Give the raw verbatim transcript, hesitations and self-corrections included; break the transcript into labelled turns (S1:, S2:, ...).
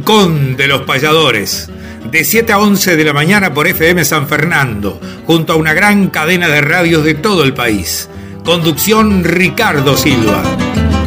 S1: Rincón de los Payadores, de siete a once de la mañana por F M San Fernando, junto a una gran cadena de radios de todo el país. Conducción Ricardo Silva.